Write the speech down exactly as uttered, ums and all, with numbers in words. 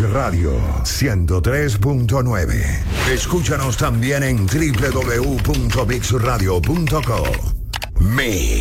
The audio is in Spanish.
Radio ciento tres punto nueve. Escúchanos también en doble u doble u doble u punto mix radio punto co. Mix.